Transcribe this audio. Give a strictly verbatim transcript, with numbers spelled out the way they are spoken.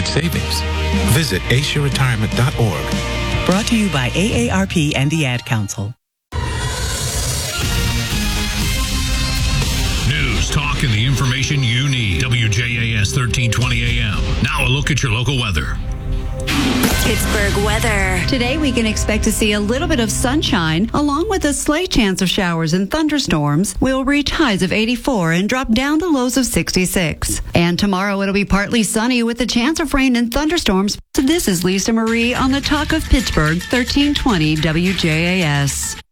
savings. Visit asia retirement dot org. Brought to you by A A R P and the Ad Council. News, talk, and the information you need. W J A S thirteen twenty A M. Now a look at your local weather. Pittsburgh weather. Today we can expect to see a little bit of sunshine along with a slight chance of showers and thunderstorms. We'll reach highs of eighty-four and drop down to lows of sixty-six. And tomorrow it'll be partly sunny with a chance of rain and thunderstorms. So this is Lisa Marie on the Talk of Pittsburgh, thirteen twenty W J A S.